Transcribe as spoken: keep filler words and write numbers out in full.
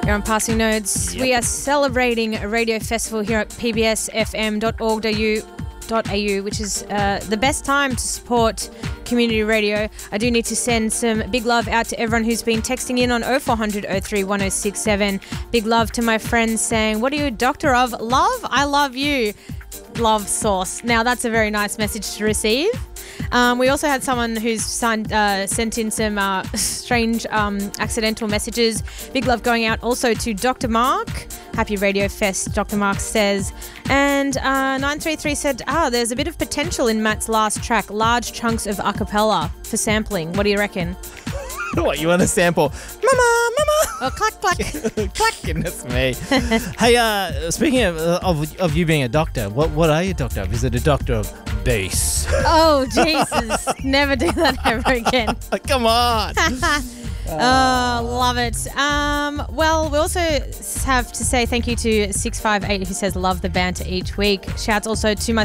You're on Passing Notes. Yep. We are celebrating a radio festival here at p b s f m dot org dot a u, which is uh, the best time to support community radio. I do need to send some big love out to everyone who's been texting in on oh four hundred oh three one oh six seven. Big love to my friends saying, what are you a doctor of? Love? I love you. Love sauce. Now that's a very nice message to receive. Um, we also had someone who's signed, uh, sent in some uh, strange um, accidental messages. Big love going out also to Doctor Mark. Happy Radio Fest, Doctor Mark says. And uh, nine three three said, ah, there's a bit of potential in Matt's last track, large chunks of a cappella for sampling. What do you reckon? What, you want to sample? Mama, mama. Oh, clack, clack. Clack, goodness me. Hey, uh, speaking of, uh, of of you being a doctor, what what are you a doctor of? Is it a doctor of bass? Oh, Jesus. Never do that ever again. Come on. Oh, love it. Um, well, we also have to say thank you to six five eight who says love the banter each week. Shouts also to my